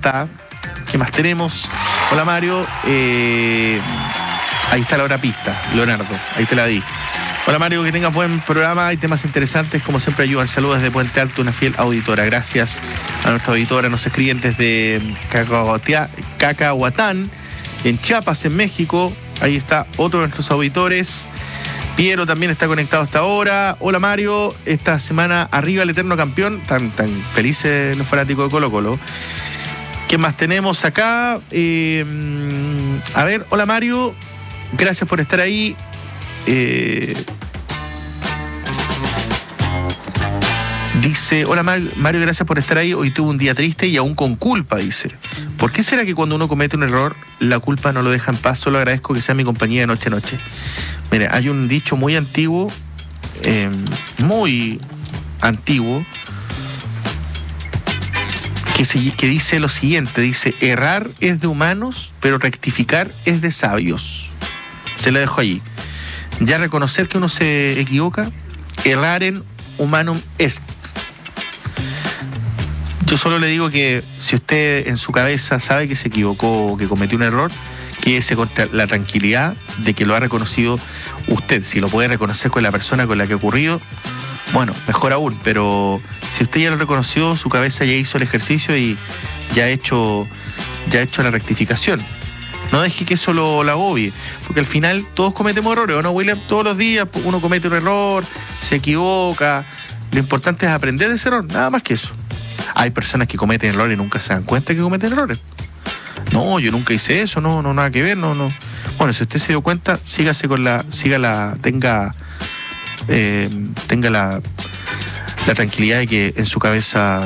está. ¿Qué más tenemos? Hola Mario. Ahí está la hora pista, Leonardo. Ahí te la di. Hola Mario, que tengas buen programa. Hay temas interesantes, como siempre ayudan. Saludos desde Puente Alto, una fiel auditora. Gracias a nuestra auditora. Nos escriben desde Cacahuatán, en Chiapas, en México. Ahí está otro de nuestros auditores. Piero también está conectado hasta ahora. Hola Mario, esta semana arriba el eterno campeón. Tan felices los fanáticos de Colo Colo. ¿Qué más tenemos acá? A ver, hola Mario, gracias por estar ahí. Dice, hola Mario, gracias por estar ahí. Hoy tuve un día triste y aún con culpa, dice. ¿Por qué será que cuando uno comete un error, la culpa no lo deja en paz? Solo agradezco que sea mi compañía de noche a noche. Mire, hay un dicho muy antiguo, que dice lo siguiente, dice, errar es de humanos, pero rectificar es de sabios. Se lo dejo allí. Ya reconocer que uno se equivoca, erraren humanum est. Yo solo le digo que si usted en su cabeza sabe que se equivocó o que cometió un error, quédese con la tranquilidad de que lo ha reconocido usted. Si lo puede reconocer con la persona con la que ha ocurrido, bueno, mejor aún, pero si usted ya lo reconoció, su cabeza ya hizo el ejercicio y ya ha hecho la rectificación. No deje que eso lo agobie, porque al final todos cometemos errores, ¿o no, William? Todos los días uno comete un error, se equivoca. Lo importante es aprender de ese error, nada más que eso. Hay personas que cometen errores y nunca se dan cuenta que cometen errores. No, yo nunca hice eso, no, nada que ver, no. Bueno, si usted se dio cuenta, tenga la tranquilidad de que en su cabeza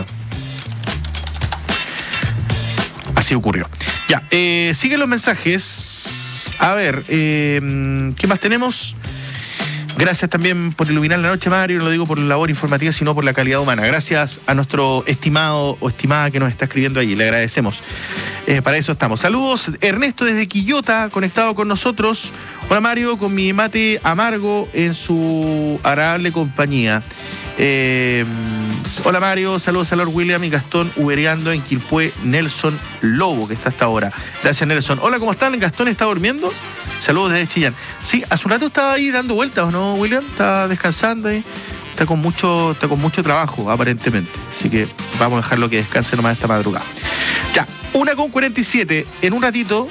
así ocurrió. Ya, siguen los mensajes. A ver, ¿qué más tenemos? Gracias también por iluminar la noche, Mario. No lo digo por la labor informativa, sino por la calidad humana. Gracias a nuestro estimado o estimada que nos está escribiendo allí. Le agradecemos. Para eso estamos. Saludos, Ernesto desde Quillota, conectado con nosotros. Hola, Mario, con mi mate amargo en su agradable compañía. Hola, Mario. Saludos a Lord William y Gastón ubereando en Quilpué, Nelson Lobo, que está hasta ahora. Gracias, Nelson. Hola, ¿cómo están? ¿Gastón está durmiendo? Saludos desde Chillán. Sí, hace un rato estaba ahí dando vueltas, ¿o no, William? Está descansando ahí. Está con mucho trabajo, aparentemente. Así que vamos a dejarlo que descanse nomás esta madrugada. Ya, 1:47. En un ratito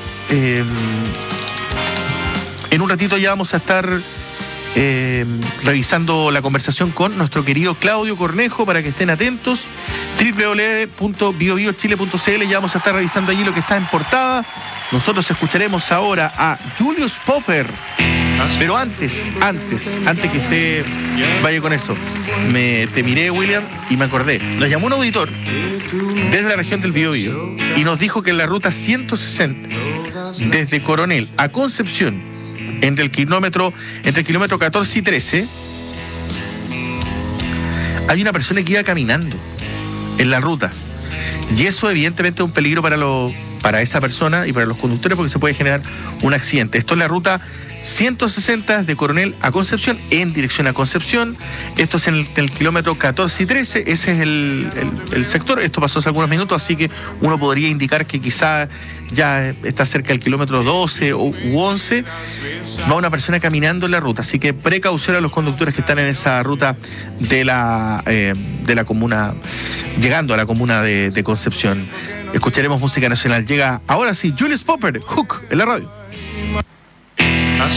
ya vamos a estar revisando la conversación con nuestro querido Claudio Cornejo, para que estén atentos. www.biobiochile.cl. Ya vamos a estar revisando allí lo que está en portada. Nosotros escucharemos ahora a Julius Popper. Pero antes que usted vaya con eso, te miré, William, y me acordé. Nos llamó un auditor desde la región del Biobío y nos dijo que en la ruta 160, desde Coronel a Concepción, entre el kilómetro 14 y 13, hay una persona que iba caminando en la ruta. Y eso evidentemente es un peligro para esa persona y para los conductores, porque se puede generar un accidente. Esto es la ruta 160 de Coronel a Concepción, en dirección a Concepción. Esto es en el kilómetro 14 y 13, ese es el sector. Esto pasó hace algunos minutos, así que uno podría indicar que quizá ya está cerca del kilómetro 12 u 11. Va una persona caminando en la ruta, así que precaución a los conductores que están en esa ruta de la comuna, llegando a la comuna de Concepción. Escucharemos música nacional. Llega ahora sí Julius Popper, Hook, en la radio.